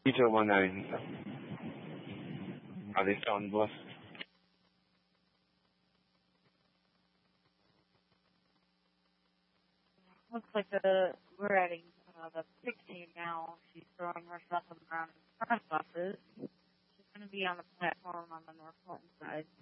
Dito mo na rin. Are they on bus? Looks like we're adding the 16 now. She's throwing her stuff around in front of buses. She's going to be on the platform on the North Fulton side.